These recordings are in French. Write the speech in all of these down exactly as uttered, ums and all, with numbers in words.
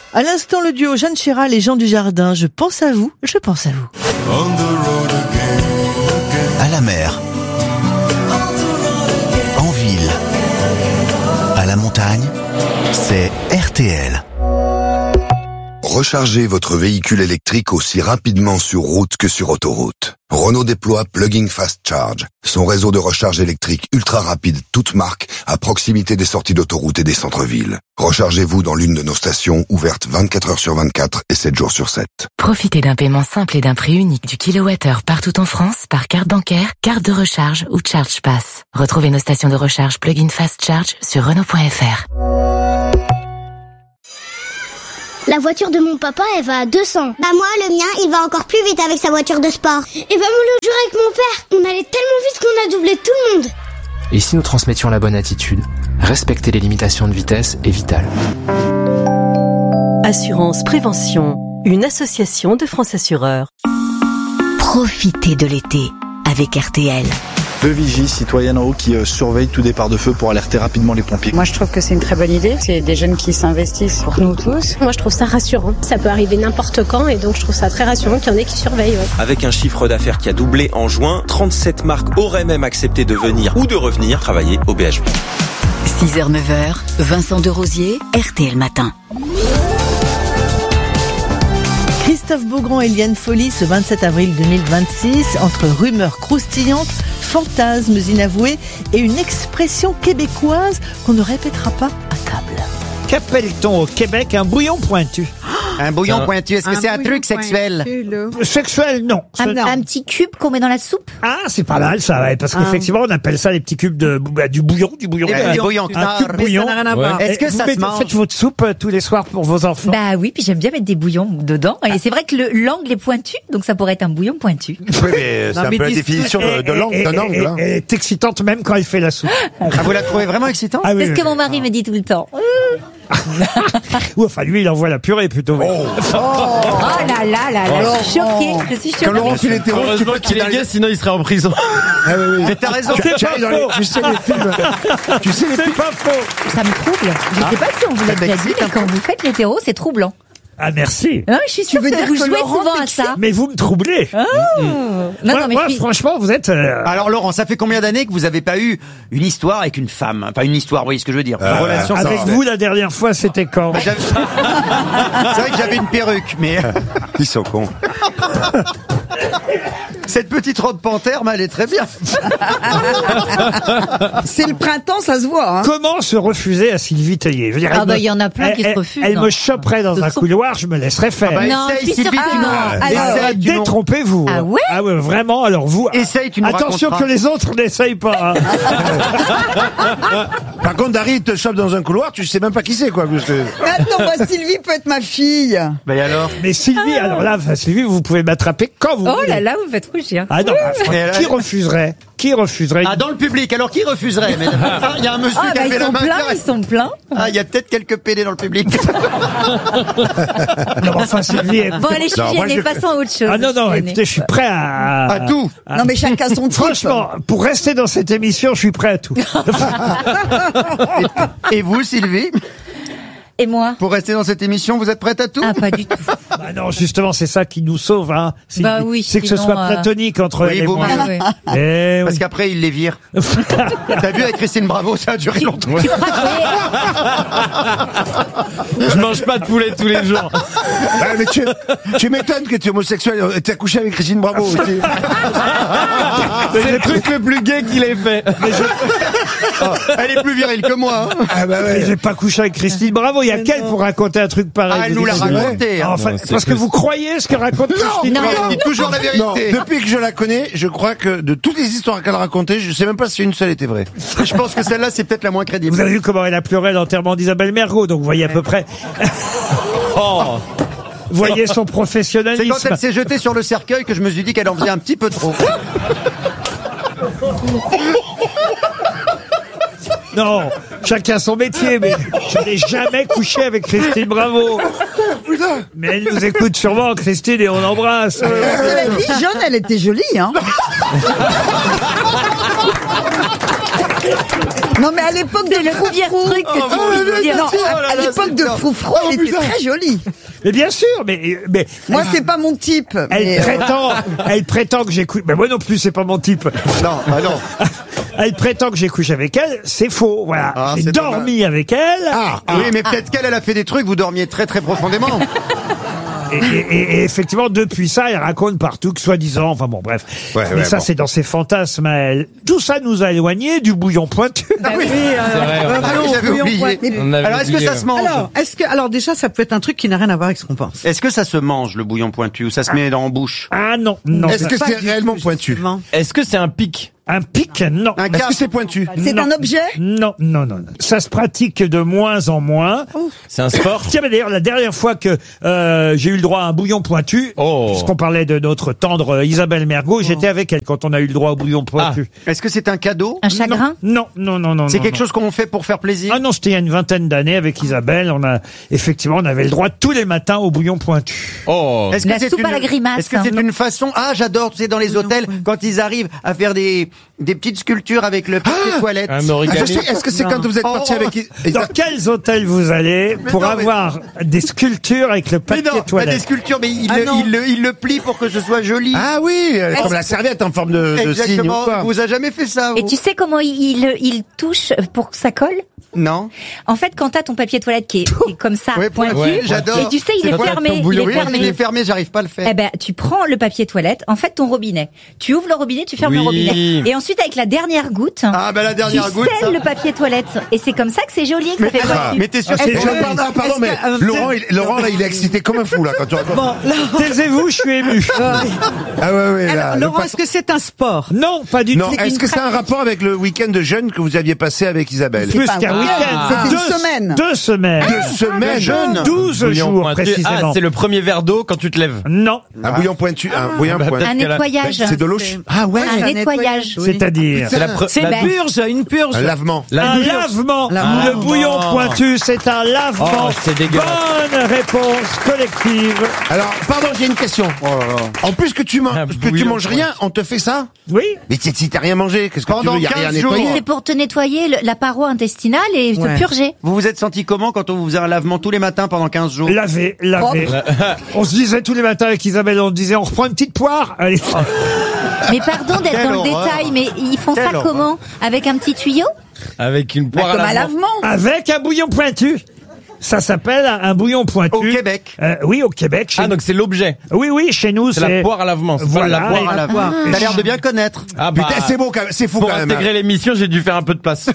À l'instant, le duo Jeanne Chéral et Jean Dujardin. Je pense à vous, je pense à vous. À la mer, en ville, à la montagne, c'est R T L. Rechargez votre véhicule électrique aussi rapidement sur route que sur autoroute. Renault déploie Plug-in Fast Charge, son réseau de recharge électrique ultra rapide toute marque à proximité des sorties d'autoroute et des centres-villes. Rechargez-vous dans l'une de nos stations ouvertes vingt-quatre heures sur vingt-quatre et sept jours sur sept. Profitez d'un paiement simple et d'un prix unique du kilowattheure partout en France par carte bancaire, carte de recharge ou Charge Pass. Retrouvez nos stations de recharge Plug-in Fast Charge sur Renault point F R. La voiture de mon papa, elle va à deux cents. Bah moi, le mien, il va encore plus vite avec sa voiture de sport. Et bah moi, le jour avec mon père, on allait tellement vite qu'on a doublé tout le monde. Et si nous transmettions la bonne attitude, respecter les limitations de vitesse est vital. Assurance Prévention, une association de France Assureurs. Profitez de l'été avec R T L. Deux vigies citoyennes en haut qui euh, surveillent tout départ de feu pour alerter rapidement les pompiers. Moi je trouve que c'est une très bonne idée, c'est des jeunes qui s'investissent pour nous tous. Moi je trouve ça rassurant, ça peut arriver n'importe quand et donc je trouve ça très rassurant qu'il y en ait qui surveillent. Ouais. Avec un chiffre d'affaires qui a doublé en juin, trente-sept marques auraient même accepté de venir ou de revenir travailler au B H P. six heures neuf heures, Vincent Derosier, R T L Matin. Christophe Beaugrand et Liane Folly ce vingt-sept avril deux mille vingt-six, entre rumeurs croustillantes, fantasmes inavoués et une expression québécoise qu'on ne répétera pas à table. Qu'appelle-t-on au Québec un bouillon pointu? Un bouillon pointu, est-ce que c'est un truc sexuel? Sexuel, non. Un, Ce- un petit cube qu'on met dans la soupe? Ah, c'est pas mal ça, ouais, parce Ah. qu'effectivement, on appelle ça les petits cubes de bah, du bouillon, du bouillon. Des Un petits bouillons. Un cube bouillon. Mais ça n'a rien à voir. Est-ce que vous ça se mettez- mange? faites votre soupe euh, tous les soirs pour vos enfants? Bah oui, puis j'aime bien mettre des bouillons dedans. Et c'est vrai que le- l'angle est pointu, donc ça pourrait être un bouillon pointu. Oui, mais c'est un peu la définition de, de l'angle, Et- d'un et- angle. hein. et- Elle est excitante même quand elle fait la soupe. Ah, vous la trouvez vraiment excitante? Ah oui, C'est ce oui. que mon mari me dit tout le temps. Ou enfin, lui, il envoie la purée plutôt. Oh. Oh là là là là, je suis choquée, je suis choquée. Quand Laurent fait les terreaux, tu peux qu'il est gay, sinon il serait en prison. Ah oui, oui. Mais t'as raison. C'est Tu, pas tu- dans les- faux. tu sais les films. Tu sais les C'est films. pas faux. Ça me trouble. Je sais pas si on vous l'a Ça déjà dit, t'excite mais un quand vous faites l'hétéro, c'est troublant. Ah, merci. Non, je suis sûre que vous jouez souvent à ça. Mais vous me troublez. Oh. Non, moi, non, mais moi, je suis- franchement, vous êtes... euh, Alors Laurent, ça fait combien d'années que vous avez pas eu une histoire avec une femme? Enfin une histoire, vous voyez ce que je veux dire. Une Euh, relation avec sexuelle. vous, la dernière fois, c'était quand? J'avais- C'est vrai que j'avais une perruque, mais Ils sont cons. cette petite robe panthère, mais elle est très bien. C'est le printemps, ça se voit. Hein. Comment se refuser à Sylvie Tellier? Je veux dire, Ah elle bah, me- il y en a plein elle- qui se elle- refusent, Elle hein. me choperait dans Ce un sont- couloir, je me laisserais faire. bah, Non, essaye, je suis Sylvie, sûre- tu nous- Ah, essaye, alors- tu nous- Détrompez-vous. Ah ouais Ah ouais, vraiment, alors vous... Essaye, tu nous Attention raconteras. que les autres n'essayent pas. hein. Par contre, Dari, il te chope dans un couloir, tu sais même pas qui c'est, quoi. Parce que... Mais attends, moi, Sylvie peut être ma fille. Bah et alors? Mais Sylvie, alors là, enfin, Sylvie, vous pouvez m'attraper quand vous Oh voulez. là là, vous me faites rougir. Ah non, bah, Et là- qui refuserait? Qui refuserait? Ah, dans le public, alors qui refuserait? Mais ah, il y a un monsieur Ah qui bah a ils fait la sont main. pleins, qui a- ils sont pleins. Ah, il y a peut-être quelques pédés dans le public. Non, enfin, Sylvie... Bon allez, je suis Non, moi, gênée, je- passons à autre chose. Ah non, non, Je suis gênée. écoutez, je suis prêt à... À tout. Non, mais chacun son type. Franchement, pour rester dans cette émission, je suis prêt à tout. Et vous, Sylvie, Et moi? pour rester dans cette émission, vous êtes prête à tout? Ah pas du tout. Bah non, justement, c'est ça qui nous sauve, hein. Sylvie. Bah oui, c'est que ce sinon, soit euh, platonique entre Oui, elle et vous moi. m'avez- Ah ouais. Eh Parce oui. qu'après, il les vire. T'as vu avec Christine Bravo, ça a duré longtemps. Tu crois que- Je mange pas de poulet tous les jours. Ouais, mais tu, tu m'étonnes que tu es homosexuel et t'as couché avec Christine Bravo. tu- C'est le truc le plus gay qu'il ait fait. Oh, elle est plus virile que moi. Hein. Ah bah Mais ouais. j'ai pas couché avec Christine Bravo. Il y a qu'elle pour raconter un truc pareil. Ah, elle vous nous l'a imaginez. raconté. hein. Enfin, Ouais, c'est parce que plus- vous croyez ce que raconte Christine non. Oui, Bravo. elle dit toujours la Non, vérité. depuis que je la connais, je crois que de toutes les histoires qu'elle racontait, je sais même pas si une seule était vraie. Je pense que celle-là, c'est peut-être la moins crédible. Vous avez vu comment elle a pleuré à l'enterrement d'Isabelle Mergo, donc vous voyez à peu près. Oh. Vous voyez son C'est quand professionnalisme. elle s'est jetée sur le cercueil que je me suis dit qu'elle en faisait un petit peu trop. Non, chacun son métier, mais je n'ai jamais couché avec Christine Bravo. Mais elle nous écoute sûrement, Christine, et on l'embrasse. Cela dit, jeune, elle était jolie, hein. Non, mais à l'époque de C'est le premier Froufrou. truc que tu Oh, voulais mais dire. non, Oh à- là à là, l'époque c'est de bien. Froufrou, Oh, elle était putain. très jolie. Mais bien sûr, mais, mais Moi, c'est pas mon type. elle mais, euh, prétend, elle prétend que j'ai couché. Mais moi non plus, c'est pas mon type. Non, ah non. Elle prétend que j'ai couché avec elle, c'est faux. Voilà, Ah, j'ai c'est dormi avec elle. Ah, oui, mais peut-être qu'elle, elle a fait des trucs, vous dormiez très très profondément. Et, et- et effectivement, depuis ça, elle raconte partout que soi-disant, enfin bon, bref. Ouais, Mais ouais, ça, bon. c'est dans ses fantasmes à elle. Tout ça nous a éloignés du bouillon pointu. Ah oui, C'est vrai, euh, on- Ah oui, j'avais bouillon oublié. pointu. On avait Alors, est-ce que oublié, ça se mange? Alors, est-ce que, alors déjà, ça peut être un truc qui n'a rien à voir avec ce qu'on pense. Est-ce que ça se mange, le bouillon pointu, ou ça se met dans en bouche? Ah non, non. Est-ce que Pas c'est du réellement tout, pointu? justement. Est-ce que c'est un pic? Un pic, non. Un Est-ce cas? que c'est pointu? C'est Non. un objet? Non, non, non, non. Ça se pratique de moins en moins. C'est un sport? Tiens, mais d'ailleurs, la dernière fois que euh, j'ai eu le droit à un bouillon pointu, Oh. puisqu'on parlait de notre tendre euh, Isabelle Mergo, j'étais avec elle quand on a eu le droit au bouillon pointu. Est-ce que c'est un cadeau? Un chagrin? Non, non, non, non. C'est non, quelque non. chose qu'on fait pour faire plaisir? Ah non, c'était il y a une vingtaine d'années avec Isabelle. On a effectivement, on avait le droit tous les matins au bouillon pointu. Oh. Est-ce que La c'est soupe une... à la grimace. Est-ce que c'est une façon... Ah, j'adore, tu sais, dans les hôtels, quand ils arrivent à faire des, des petites sculptures avec le papier toilette. Un Ah, je origami. sais, est-ce que c'est quand vous êtes Oh, parti oh. avec... Dans quels hôtels vous allez pour non, mais- avoir des sculptures avec le Mais papier non, pas toilette? des sculptures, mais il, Ah le, non. il, le, il le plie pour que ce soit joli. Ah oui, euh, comme la serviette en forme de, de signe ou Exactement. quoi. Vous avez jamais fait ça, vous? Et tu sais comment il, il, il touche pour que ça colle? Non. En fait, quand t'as ton papier toilette qui est, qui est comme ça, Ouais, pointu, ouais, j'adore. et tu sais, il C'est est quoi, fermé, ton il bouillon? est Oui, fermé. il est fermé, j'arrive pas à le faire. Eh ben, tu prends le papier toilette, en fait, ton robinet. Tu ouvres le robinet, tu fermes Oui. le robinet. Et ensuite, avec la dernière goutte, Ah, ben la dernière tu goutte, ça. scelles le papier toilette. Et c'est comme ça que c'est joli, que ça fait Ah, pointu. Mais t'es sûr Ah, que c'est c'est joli. joli? Pardon, pardon, mais Est-ce que, euh, Laurent, il, Laurent, là, il est excité comme un fou, là, quand tu racontes. Bon, là, Taisez-vous, je suis ému. Ah ouais, ouais, là, alors, le Laurent, patron- est-ce que c'est un sport? Non, pas du Non, tout. est-ce que c'est un rapport avec le week-end de jeûne que vous aviez passé avec Isabelle? Plus pas un qu'un week-end, week-end. c'était une Deux- semaine. Deux semaines. Deux semaines. jeûne. douze Bouillon jours, pointu. précisément. Ah, c'est le premier verre d'eau quand tu te lèves. Non. Un bouillon pointu, un bouillon Bah, pointu. Un qu'elle a- nettoyage. C'est de l'eau. ch- Ah ouais, Un nettoyage. oui. C'est-à-dire. C'est la pre- C'est la une douche. purge, une purge. Un lavement. La un douche. lavement. Lavement. Le bouillon pointu, c'est un lavement. Oh, c'est dégueulasse. Bonne réponse collective. Alors, pardon, j'ai une question. En plus que tu, man- Un que tu bouillon manges rien, on te fait ça? Oui. Mais si si t'as rien mangé, qu'est-ce que tu Pendant veux? Y a rien à quinze jours. nettoyer. C'est pour te nettoyer le- la paroi intestinale et te Ouais. purger. Vous vous êtes senti comment quand on vous faisait un lavement tous les matins pendant quinze jours? Laver, laver. On se disait tous les matins avec Isabelle, on disait on reprend une petite poire. Allez. Mais pardon d'être Quelle dans le horreur. détail, mais ils font Quelle ça horreur. comment? Avec un petit tuyau? Avec une Bah, poire comme à un lavement. lavement. Avec un bouillon pointu. Ça s'appelle un bouillon pointu. Au Québec. Euh, oui, au Québec. Chez Ah, donc c'est l'objet. Oui, oui, chez nous, C'est c'est... la poire à lavement. C'est Voilà. pas la poire à Et- lavement. Ah. T'as l'air de bien connaître. Ah, bah, Putain, c'est beau, quand même, c'est fou pour quand même. intégrer l'émission, j'ai dû faire un peu de place.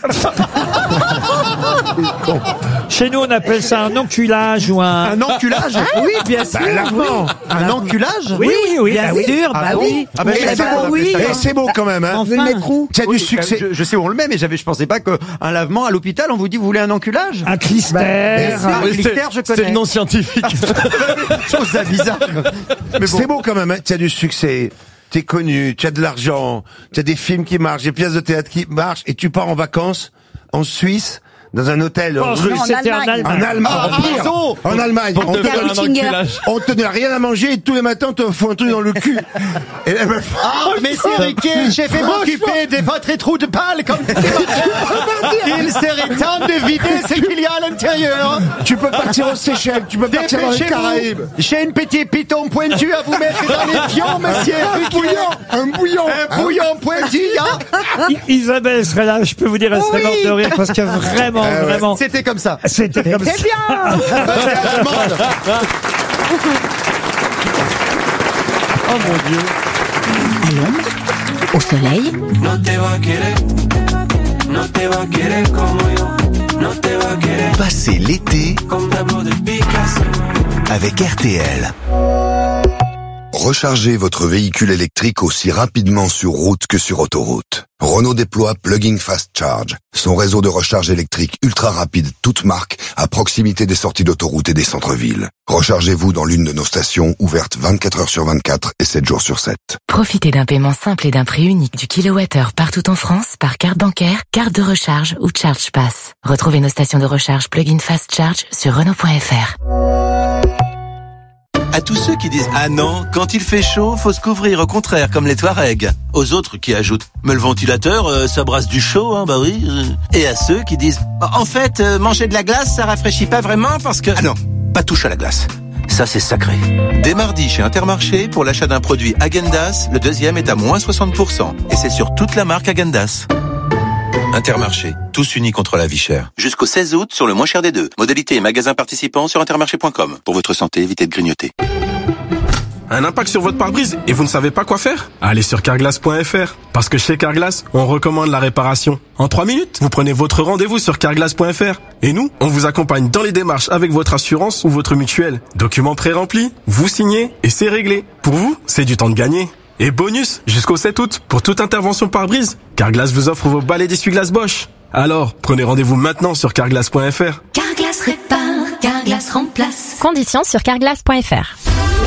Chez nous, on appelle ça un enculage ou un... Un enculage? Oui, bien sûr. Bah, lavement. Un enculage? Oui, oui, oui. Bien ah oui. sûr, Ah bah bon oui. Ah bah, Et je savais c'est pas qu'on beau, appelait ça et comme ça. c'est beau quand même, hein. On veut le mettre où? Tu as du Oui, succès. Je, je sais où on le met, mais j'avais, je pensais pas qu'un lavement à l'hôpital, on vous dit vous voulez un enculage? Un clistère. Ah, Oui, le c'est- clistère, je C'est connais. le nom scientifique. Chose bizarre. Mais bon. C'est beau quand même, hein. Tu as du succès. T'es connu, tu as de l'argent, tu as des films qui marchent, des pièces de théâtre qui marchent, et tu pars en vacances en Suisse, dans un hôtel Oh, russe. c'était en Allemagne. Allemagne. En Allemagne, Ah, en pire. bravo. En Allemagne. Pour On te te, faire un Finger. enculage. on te donne rien à manger et tous les matins on te fout un truc dans le cul. Et la meuf- Ah, messieurs Riquet, j'ai fait m'occuper de votre trou de balle comme il serait temps de vider ce qu'il y a à l'intérieur. tu peux partir aux Seychelles, tu peux partir dans les Caraïbes. Dépêchez-vous. J'ai une petite piton pointu à vous mettre dans les pions, monsieur Riquet. Un bouillon. Un bouillon pointu, hein. I- Isabelle serait là, je peux vous dire, elle serait Oui. morte de rire parce que vraiment, Ah ouais. vraiment, C'était comme ça. c'était comme ça. C'est bien. Oh mon Dieu. À l'ombre, au soleil, Passez l'été avec R T L. Rechargez votre véhicule électrique aussi rapidement sur route que sur autoroute. Renault déploie Plug-in Fast Charge, son réseau de recharge électrique ultra rapide toute marque à proximité des sorties d'autoroute et des centres-villes. Rechargez-vous dans l'une de nos stations ouvertes vingt-quatre heures sur vingt-quatre et sept jours sur sept. profitez d'un paiement simple et d'un prix unique du kilowattheure partout en France par carte bancaire, carte de recharge ou Charge Pass. Retrouvez nos stations de recharge Plug-in Fast Charge sur Renault point F R. À tous ceux qui disent « Ah non, quand il fait chaud, faut se couvrir, au contraire, comme les Touaregs ». Aux autres qui ajoutent « Mais le ventilateur, euh, ça brasse du chaud, hein, bah oui. » Et à ceux qui disent « En fait, euh, manger de la glace, ça rafraîchit pas vraiment parce que... » Ah non, pas touche à la glace. Ça, c'est sacré. Dès mardi, chez Intermarché, pour l'achat d'un produit Häagen-Dazs, le deuxième est à moins soixante pour cent. Et c'est sur toute la marque Häagen-Dazs. Intermarché, tous unis contre la vie chère. Jusqu'au seize août, sur le moins cher des deux. Modalité et magasins participants sur intermarché point com. Pour votre santé, évitez de grignoter. Un impact sur votre pare-brise et vous ne savez pas quoi faire? Allez sur carglass point f r. Parce que chez Carglass, on recommande la réparation. En trois minutes, vous prenez votre rendez-vous sur carglass point f r. Et nous, on vous accompagne dans les démarches avec votre assurance ou votre mutuelle. Documents pré-remplis, vous signez et c'est réglé. Pour vous, c'est du temps de gagner. Et bonus, jusqu'au sept août, pour toute intervention pare-brise, Carglass vous offre vos balais d'essuie-glace Bosch. Alors, prenez rendez-vous maintenant sur carglass point f r. Carglass répare, Carglass remplace. Conditions sur carglass point f r.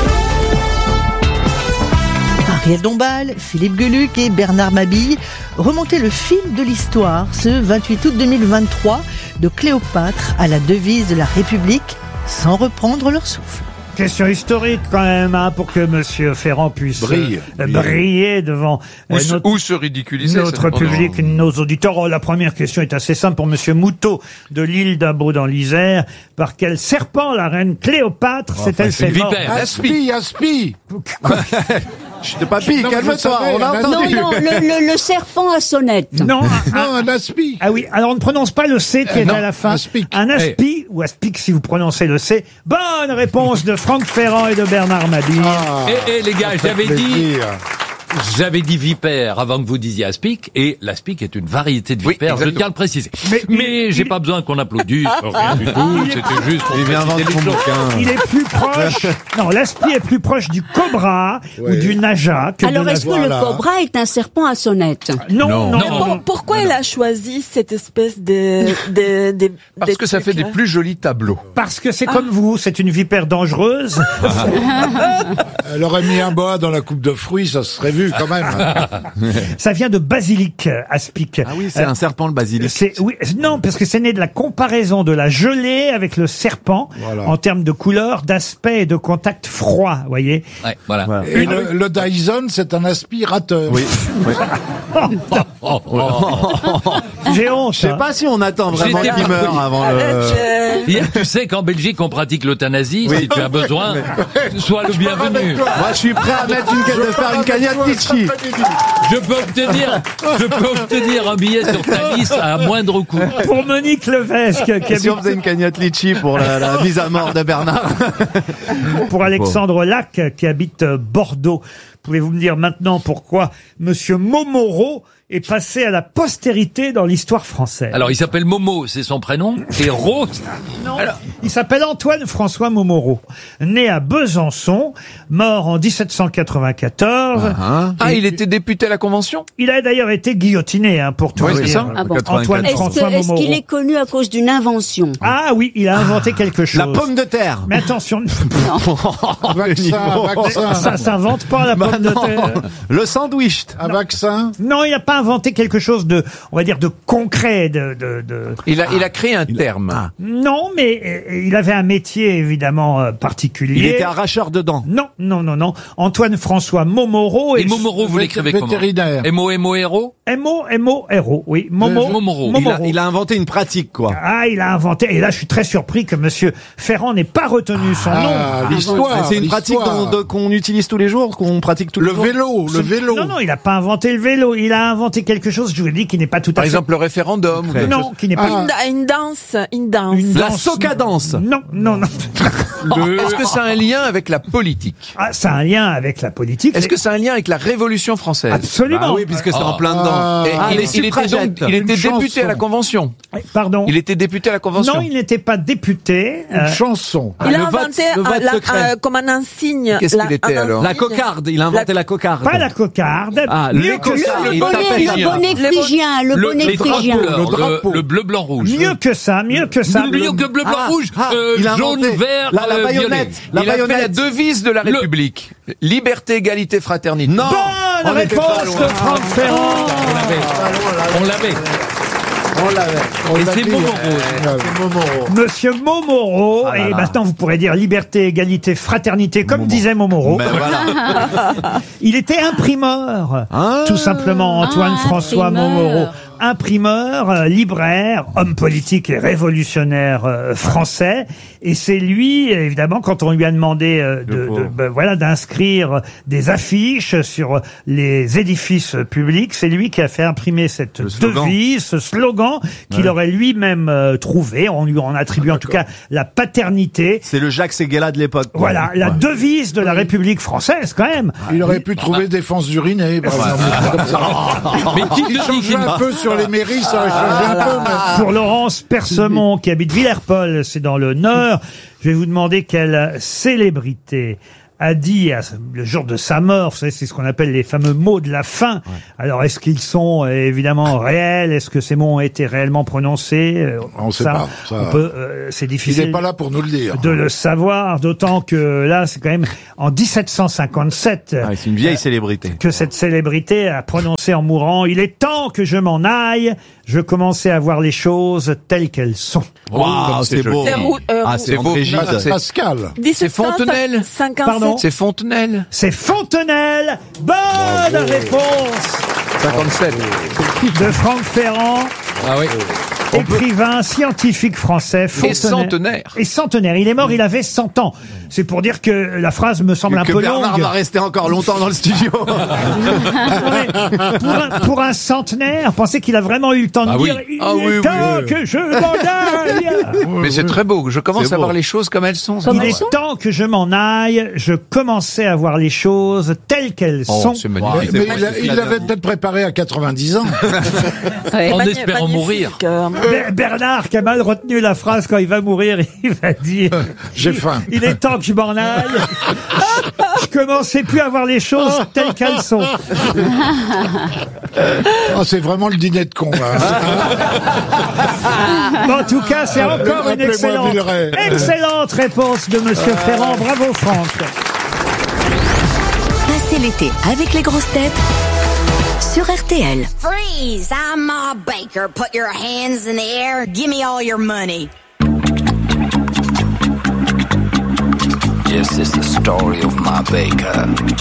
Ariel Dombal, Philippe Geluck et Bernard Mabille remontaient le fil de l'histoire ce vingt-huit août deux mille vingt-trois de Cléopâtre à la devise de la République sans reprendre leur souffle. Question historique quand même, hein, pour que Monsieur Ferrand puisse Brille. euh, briller devant Ou, euh, se, notre, ou se ridiculiser. notre ça dépend. public, nos auditeurs. Oh, la première question est assez simple pour Monsieur Moutot de l'île d'Abo dans l'Isère. Par quel serpent la reine Cléopâtre Enfin, s'est-elle c'est fait une mordre? vipère. Aspi, Aspi. De papy, calme-toi, on a Non, entendu. non, le, le, le serpent à sonnette. Non, un, Non, un Aspi. ah oui, alors on ne prononce pas le C qui Euh, est non, à la fin. aspic. Un aspi ou aspic si vous prononcez le C. Bonne réponse de Franck Ferrand et de Bernard Mabille. Ah, Eh, eh, les gars, ça fait j'avais dit, plaisir. j'avais dit vipère avant que vous disiez aspic, et l'aspic est une variété de Oui, vipère, je exactement. tiens à le préciser. Mais- Mais, mais- j'ai il- pas besoin qu'on applaudisse, rien du tout, c'était juste pour Il vient préciser inventer les son choses. bouquin. Il est plus proche. Non, l'aspi est plus proche du cobra ou Oui. du naja que Alors, de la... est-ce que Voilà. le cobra est un serpent à sonnette? Non, non, Non. non. Non. Pourquoi elle a choisi cette espèce de... de, de Parce de que ça fait trucs, des là plus jolis tableaux. Parce que c'est comme vous, c'est une vipère dangereuse. Elle aurait mis un boa dans la coupe de fruits, ça se serait vu quand même. Ça vient de basilic, aspic. Ah oui, c'est un serpent, le basilic. C'est oui, non, parce que c'est né de la comparaison de la gelée avec le serpent Voilà. en termes de couleur, d'aspect et de contact froid, vous voyez. Ouais, voilà. Voilà. Et le, le Dyson, c'est un aspirateur. Oui. oui. Oh, oh. J'ai honte. Je sais hein. pas si on attend vraiment J'étais qu'il meure pas- avant le... Euh, Hier, tu sais qu'en Belgique, on pratique l'euthanasie. Oui. Si tu as besoin, sois le bienvenu. Moi, je suis prêt à mettre une de faire une cagnotte Litchi. Je peux obtenir, je peux obtenir un billet sur Thalys à moindre coût. Pour Monique Levesque, qui Et si on habite faisait une cagnotte Litchi pour la, la mise à mort de Bernard? pour Alexandre Lac, qui habite euh, Bordeaux. Pouvez-vous me dire maintenant pourquoi Monsieur Momoreau est passé à la postérité dans l'histoire française? Alors, il s'appelle Momo, c'est son prénom, et Rose. Non, il s'appelle Antoine-François Momoreau, né à Besançon, mort en dix-sept cent quatre-vingt-quatorze. Ah, Ah, il était député à la Convention? Il a d'ailleurs été guillotiné, hein, pour tout Oui, vous c'est dire. ça. Ah bon. Antoine Est-ce que- François est-ce Momoreau. qu'il est connu à cause d'une invention? Ah oui, il a inventé quelque chose. la pomme de terre. Mais attention, Un vaccin, un vaccin. ça s'invente pas la Bah pomme de non. terre. Le sandwich. Un vaccin. Non, il n'a pas inventé quelque chose de, on va dire, de concret, de, de, de... Il a, il a créé un terme. Ah. Non, mais euh, il avait un métier évidemment euh, particulier. Il était arracheur de dents. Non, non, non, non. Antoine-François Momoreau Et est Momoreau, vous l'écrivez comment? Vétérinaire. M O M O R O? M O M O R O, oui. Momo, Euh, Momoreau. Il a, il a inventé une pratique, quoi. Ah, il a inventé, et là je suis très surpris que Monsieur Ferrand n'ait pas retenu son Ah, nom. l'histoire. C'est une pratique l'histoire. dont- de- qu'on utilise tous les jours, qu'on pratique tous les Le jours. vélo, le vélo. Non, non, il n'a pas inventé le vélo, il a inventé quelque chose, je vous ai dit, qui n'est pas tout à Par fait... exemple, le référendum. ou quelque non, chose. qui n'est pas... Ah. Une, une danse, une danse. Une La danse. soca danse. Non, non, non. Est-ce que ça a un lien avec la politique? Ah, ça a un lien avec la politique. Est-ce que ça a un lien avec la Révolution française? Absolument. Bah oui, puisque c'est en plein dedans. Ah. Et Ah, il, les il était suffragettes. donc, il était Une député chanson. à la Convention. Pardon. Il était député à la Convention. Non, il n'était pas député. Une euh, chanson. Il a le vote- inventé le vote un- la- secret. un- comme un insigne. Qu'est-ce la- qu'il était, un alors La insigne. cocarde. Il a inventé la, cocarde. Pas la cocarde. Ah, mieux le que ça. cocarde. Le Il bonnet, tapait le rien. bonnet Les bon- phrygien, le, bonnet les trois phrygien. couleurs, Le drapeau. le, le bleu, blanc, rouge. Mieux que ça, mieux que ça. Mieux que bleu, blanc, Ah, rouge, ah, euh, il a jaune, inventé vert, la- la euh, baïonnette, violet. la il a fait la baïonnette. devise de la Le- République. Liberté, égalité, fraternité. Non. Bonne On était pas réponse loin. de Franck Ferrand. On l'avait. On l'avait. On l'avait. On Et l'a c'est dit, Momoros. euh, c'est Momoros. Monsieur Momoros, Ah là et là. maintenant vous pourrez dire liberté, égalité, fraternité, comme disait Momoros. Mais voilà. Il était imprimeur, tout simplement, Antoine Ah, François imprimeur. Momoros. Imprimeur, euh, libraire, homme politique et révolutionnaire euh, français. Et c'est lui, évidemment, quand on lui a demandé euh, de, de- ben, voilà, d'inscrire des affiches sur les édifices publics, c'est lui qui a fait imprimer cette slogan. devise, ce slogan qu'il Ouais. aurait lui-même euh, trouvé. On lui en attribue en tout cas la paternité. C'est le Jacques Séguéla de l'époque. quoi. Voilà, la devise de la République française, quand même. Il aurait pu trouver défense urinée, par exemple. Comme ça. Mais qui te Il dit changeait qu'il un peu sur les mairies, ça aurait changé un peu. mais- Pour Laurence Persemont, qui habite Villers-Paul, c'est dans le Nord, je vais vous demander quelle célébrité a dit à, le jour de sa mort, vous savez, c'est ce qu'on appelle les fameux mots de la fin. Alors, est-ce qu'ils sont euh, évidemment réels? Est-ce que ces mots ont été réellement prononcés? Euh, On sait ça, pas, ça. on peut, euh, c'est Il difficile n'est pas là pour nous le dire. de le savoir, d'autant que là, c'est quand même en dix-sept cent cinquante-sept Ah, c'est une vieille célébrité. que cette célébrité a prononcé en mourant « Il est temps que je m'en aille, je commençais à voir les choses telles qu'elles sont. » Waouh, c'est beau. C'est Rou- euh, Ah, c'est Rou- beau. Pas- Pascal. dix-sept cent Fontenelle. cinquante-sept. Pardon C'est Fontenelle. C'est Fontenelle. Bonne réponse cinquante-sept. de Franck Ferrand, Ah oui. écrivain scientifique français. Et Fontenelle. centenaire. Et centenaire. Il est mort, il avait cent ans. C'est pour dire que la phrase me semble un Que peu Bernard longue. va rester encore longtemps dans le studio. pour, un, pour un centenaire, pensez qu'il a vraiment eu le temps de Ah oui. dire il Ah est oui, temps oui. que je m'en aille. Mais c'est très beau. Je commence C'est à beau. voir les choses comme elles sont. Il est temps que je m'en aille. Je commençais à voir les choses telles qu'elles Oh, sont. c'est Mais magnifique. il a- il l'avait peut-être préparé à quatre-vingt-dix ans. Ouais. En Magni- espérant mourir. magnifique, euh, Ber- Bernard qui a mal retenu la phrase quand il va mourir, il va dire J'ai faim. il est temps que je m'en aille. Je commençais plus à voir les choses telles qu'elles sont. Ah, c'est vraiment le dîner de con, là. Mais en tout cas, c'est encore une Appelez-moi excellente, Villeray. excellente réponse de Monsieur Ferrand. Bravo Franck. Passez l'été avec les grosses têtes sur R T L. Freeze! I'm Ma Baker. Put your hands in the air. Give me all your money. This is the story of Ma Baker.